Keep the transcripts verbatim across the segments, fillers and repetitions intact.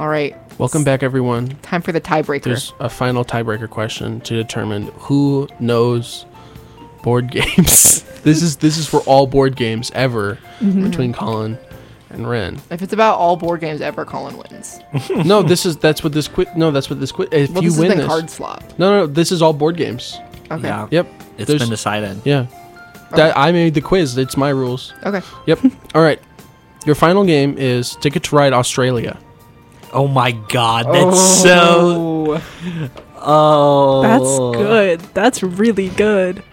All right. Welcome back, everyone. Time for the tiebreaker. There's a final tiebreaker question to determine who knows board games. this is this is for all board games ever Mm-hmm. between Colin and Ren. If it's about all board games ever, Colin wins. No, this is that's what this quiz. No, that's what this quiz. If Well, you this win has been this, card swap. no, no, no, this is all board games. Okay. Yeah. Yep. It's There's- been decided. Yeah. That I made the quiz. It's my rules. Okay. Yep. All right. Your final game is Ticket to Ride Australia. Oh my god, that's so. Oh. That's good. That's really good.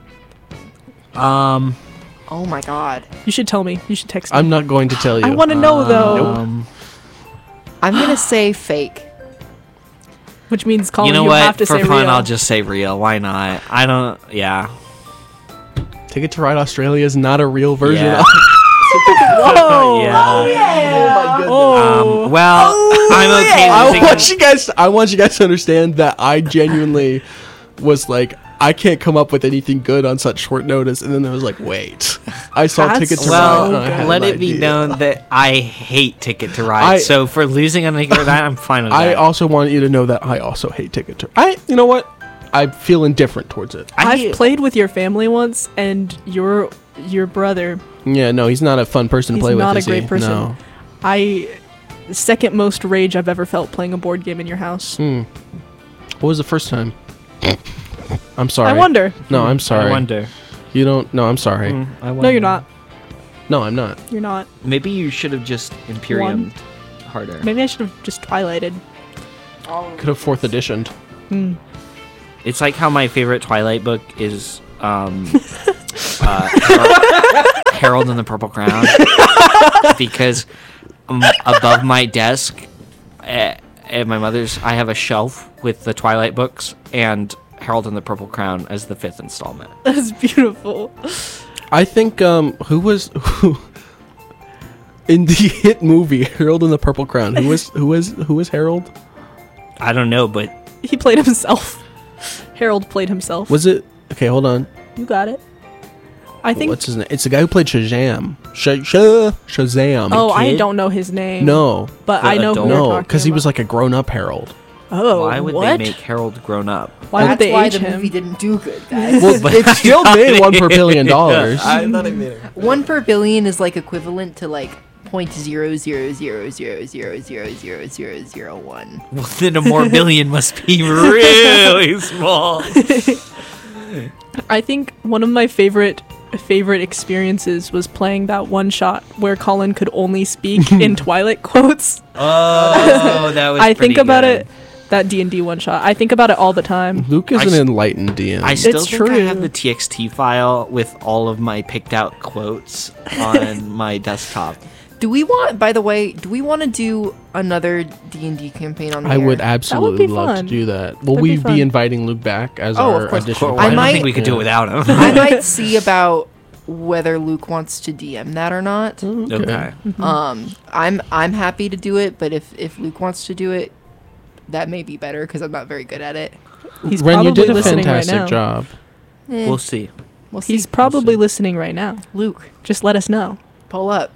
Um. Oh my god. You should tell me. You should text me. I'm not going to tell you. I want to know though. um, I'm gonna say fake. Which means Colin, you know you what? have to For say fun, real. I'll just say real. Why not? I don't. Yeah. Ticket to Ride Australia is not a real version. Yeah. Of Whoa. yeah. Oh. Um, well, I'm okay I losing. want you guys. I want you guys to understand that I genuinely was like, I can't come up with anything good on such short notice. And then I was like, wait, I saw That's Ticket to Well, Ride. and I had let an it be idea. known that I hate Ticket to Ride. I- so for losing on Ticket to Ride, I'm fine with I that. also want you to know that I also hate Ticket to. I. You know what? I feel indifferent towards it. I I've hate- played with your family once, and your your brother. Yeah, no, he's not a fun person to He's play with. not a is he? great person. No. I second most rage I've ever felt playing a board game in your house. Hmm. What was the first time? I'm sorry. I wonder. No, I'm sorry. I wonder. You don't. No, I'm sorry. Mm, I No, wonder. you're not. No, I'm not. You're not. Maybe you should have just Imperium harder. Maybe I should have just Twilighted. Could have fourth editioned. Hmm. It's like how my favorite Twilight book is um, uh, Harold, Harold and the Purple Crown, because um, above my desk at, at my mother's, I have a shelf with the Twilight books and Harold and the Purple Crown as the fifth installment. That's beautiful. I think um who was who in the hit movie Harold and the Purple Crown, who was who was who was Harold? I don't know, but He played himself. Harold played himself. Was it okay, hold on. You got it. I think. What's his name? It's the guy who played Shazam. Sh- Sh- Shazam. Oh, I kid? don't know his name. No. but The I know adult? who you're No, talking because he was about. like a grown up Harold. Oh, why would what? they make Harold grown up? Why would That's they why age the him? movie didn't do good, guys. Well, it still made one per billion dollars. I thought it made it. One per billion is like equivalent to like point zero zero zero zero zero zero zero zero zero one. Well, then a more billion must be really small. I think one of my favorite favorite experiences was playing that one shot where Colin could only speak in Twilight quotes. Oh, that was. I think pretty about good. it. That D and D one shot. I think about it all the time. Luke is I an s- enlightened D M. I still It's think I true. have the T X T file with all of my picked out quotes on my desktop. Do we want, by the way, do we want to do another D and D campaign on the I air? would absolutely be love fun. to do that. Will That'd we be be, fun. inviting Luke back as Oh, our of course. additional? I, I don't might- think we could do it Yeah. without him. I might see about whether Luke wants to D M that or not. Okay. okay. Um, I'm I'm happy to do it, but if if Luke wants to do it, that may be better because I'm not very good at it. He's Ren, probably you did a listening fantastic right now. job. Eh, We'll see. we'll see. He's probably listening right now. Luke, Just let us know. pull up.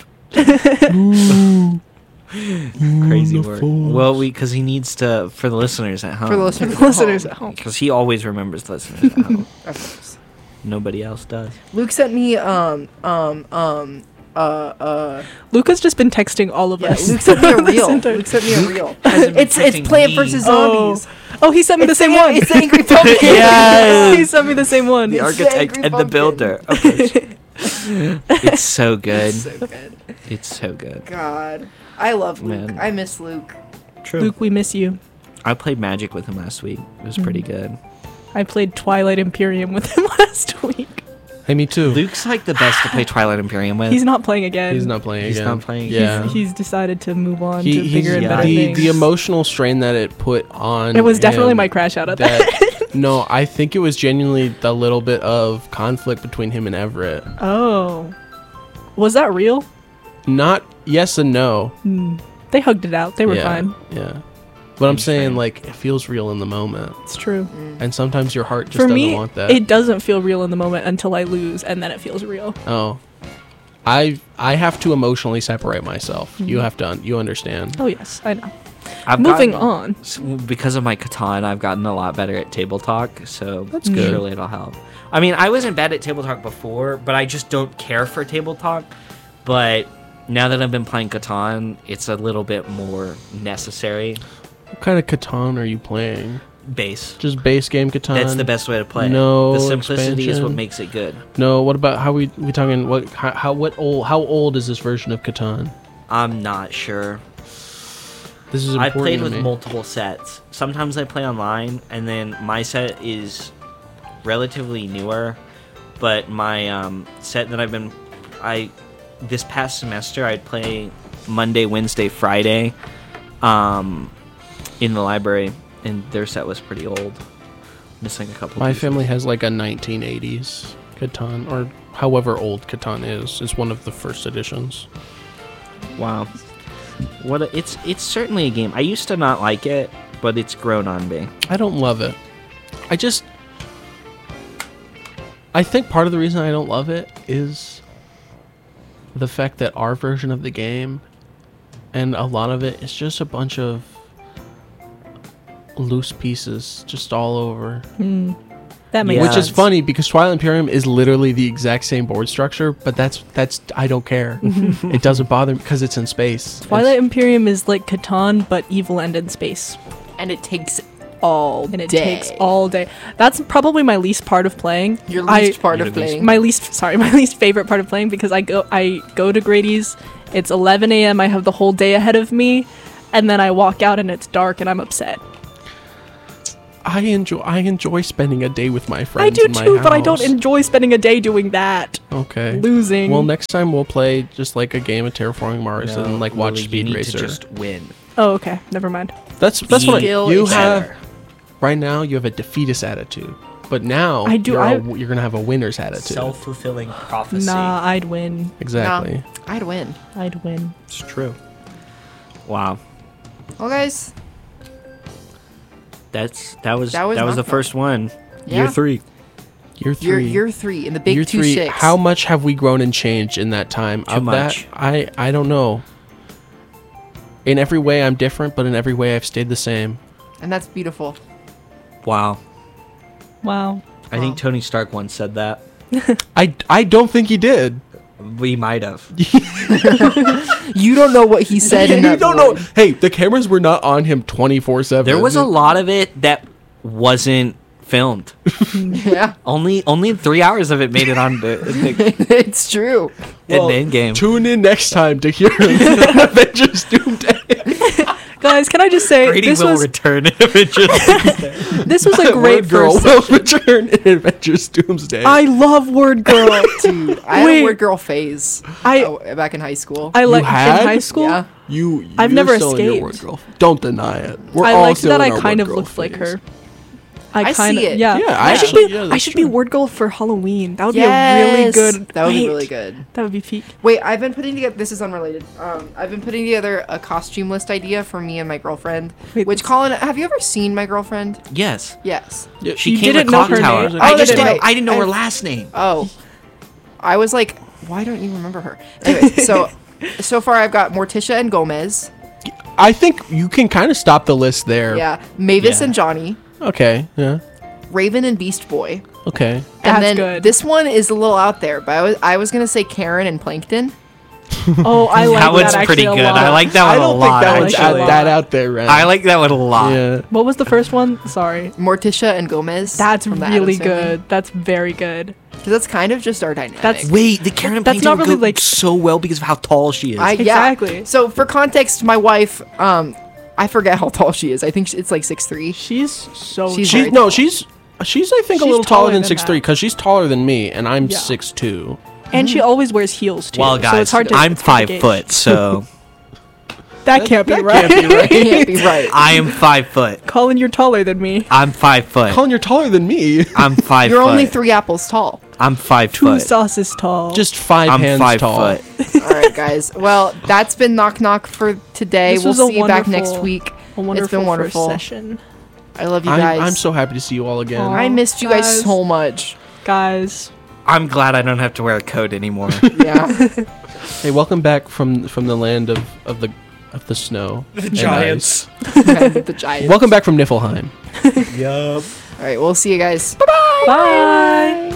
Crazy work. Well, we because he needs to for the listeners at home. For the listeners, at Listeners home. at home. Because he always remembers the listeners at home. Of course. Nobody else does. Luke sent me um um um uh uh Luca's just been texting all of yeah, us. Luke sent me a this reel. entire- Luke sent me a reel. hasn't been it's it's texting Plant me. versus Oh. Zombies. Oh, he sent me the It's same the- one. It's the Angry Pumpkin. Yes. He sent me the same one. The It's the architect Angry and the Pumpkin. builder. Okay. It's so good. So good. It's so good. God, I love Luke. Man. I miss Luke. True. Luke, we miss you. I played Magic with him last week. It was pretty good. I played Twilight Imperium with him last week. Hey, me too. Luke's like the best to play Twilight Imperium with. He's not playing again. He's not playing He's again. not playing Yeah. again. He's decided to move on He- to he's- bigger and yeah. better the things. the emotional strain that it put on. It was definitely him, my crash out at that. that. No, I think it was genuinely the little bit of conflict between him and Everett. Oh, was that real? Not yes and no. Hmm. They hugged it out. They were yeah, fine. Yeah. But I'm saying, Interesting. like, it feels real in the moment. It's true. And sometimes your heart just For doesn't me, want that. it doesn't feel real in the moment until I lose, and then it feels real. oh. I I have to emotionally separate myself. Mm-hmm. You have to un- you understand. Oh yes, I know. I've Moving gotten- on. s- because of my Catan, I've gotten a lot better at table talk, so That's good. surely it'll help. I mean, I wasn't bad at table talk before, but I just don't care for table talk. But now that I've been playing Catan, it's a little bit more necessary. What kind of Catan are you playing? Base. Just base game Catan? That's the best way to play. it. No the simplicity is what expansion? makes it good. No, what about how we we talking what how, how what old how old is this version of Catan? I'm not sure. This is I've important played to with me. multiple sets. Sometimes I play online, and then my set is relatively newer. But my um, set that I've been, I this past semester I'd play Monday, Wednesday, Friday, um, in the library, and their set was pretty old, missing a couple. My pieces. family has like a nineteen eighties Catan, or however old Catan is. It's one of the first editions. Wow, what a, it's it's certainly a game. I used to not like it, but it's grown on me. I don't love it. I just I think part of the reason I don't love it is the fact that our version of the game and a lot of it is just a bunch of loose pieces just all over. That makes Yeah. Which is sense. funny because Twilight Imperium is literally the exact same board structure, but that's that's I don't care. It doesn't bother me because it's in space. Twilight Imperium is like Catan, but evil and in space. And it takes all And it day. takes all day. That's probably my least part of playing. Your I- least part Your of least- playing. my least sorry my least favorite part of playing because I go I go to Grady's, it's eleven a.m. I have the whole day ahead of me, and then I walk out and it's dark and I'm upset. I enjoy I enjoy spending a day with my friends. I do in my too, but I don't house. enjoy spending a day doing that. Okay. Losing. Well, next time we'll play just like a game of Terraforming Mars and like watch Lily, you Speed need Racer. to just win. Oh, okay. Never mind. That's that's what I, Skill you is have better. right now. You have a defeatist attitude, but now I do- You're, I- a, you're gonna have a winner's attitude. Self-fulfilling prophecy. Nah, I'd win. exactly. No, I'd win. I'd win. It's true. Wow. Well, guys, That's that was That that was was, the Knock Knock. first one. Yeah. Year three. Year you're three. you're three in the big Year two three. six. How much have we grown and changed in that time? Too of much. That, I I don't know. In every way, I'm different, but in every way, I've stayed the same. And that's beautiful. Wow. Wow. I think Tony Stark once said that. I, I don't think he did. We might have. You don't know what he said in you that don't voice. know. Hey, the cameras were not on him twenty-four seven. There was a lot of it that wasn't filmed. Yeah, only only three hours of it made it on the, the it's true. in Well, the end game. Tune in next time to hear Avengers Doomsday. Guys, can I just say Brady this will was return in Avengers. this was a great Word Girl first will session. return in Avengers Doomsday. I love Word Girl. Dude, I had Wait. a word girl phase I uh, back in high school. I like had? in high school. Yeah. you, you I've you're never still in your escaped. Word Girl. Don't deny it. We're I all liked still that in I our kind Word of Girl looked like phase. her. I, I kind see of it. yeah. Yeah, I, I should actually- be yeah, I that's should be true. Word Girl for Halloween. That would be a really Yes, good. That would be wait, really good. That would be peak. Wait, I've been putting together. This is unrelated. Um, I've been putting together a costume list idea for me and my girlfriend. Wait, which, this- Colin, have you ever seen my girlfriend? yes. Yes. She You came didn't to know Clock her Tower. name? I Oh, just that's didn't right. I didn't know her I- last name. Oh, I was like, why don't you remember her? Anyway, so so far I've got Morticia and Gomez. I think you can kind of stop the list there. Yeah, Mavis Yeah. and Johnny, Okay. Yeah. Raven and Beast Boy. Okay. And That's then good. this one is a little out there, but I was I was gonna say Karen and Plankton. Oh, I like that one's actually pretty a good. lot. I like that one I don't a think lot. that one's actually. out, that out there, right? I like that one a lot. Yeah. What was the first one? Sorry. Morticia and Gomez. That's from the really Addams Family. good. That's very good. 'Cause that's kind of just our dynamic. That's- Wait, the Karen and That's Plankton not really, go like- so well because of how tall she is. I, yeah. Exactly. So for context, my wife, um, I forget how tall she is. I think it's like six three. She's so. She's She's very no, tall. she's she's I think a She's little taller taller than than six three that. because she's taller than me and I'm Yeah. six two. and she always wears heels too. well, guys, so it's hard to. I'm it's hard to five gauge. foot, so That can't be that right. can't be right. Can't be right. I am five foot. Colin, you're taller than me. I'm five foot. Colin, you're taller than me. I'm five You're foot. only three apples tall. I'm five Two foot. sauces tall. Just five I'm hands five tall. foot. All right, guys. Well, that's been knock knock for today. This we'll was a see you back next wonderful- week. a wonderful, it's been wonderful. first session, I love you I'm, guys. I'm so happy to see you all again. Aw. I missed you guys Guys. so much. guys. I'm glad I don't have to wear a coat anymore. Yeah. Hey, welcome back from from the land of, of the of the snow. The and giants. the giants. ice. Welcome back from Niflheim. Yup. All right, we'll see you guys. Bye.